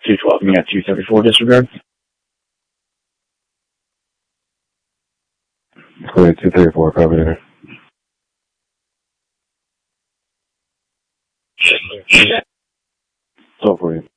212, you got 234 disregard. Clear 234, copy there. So for you.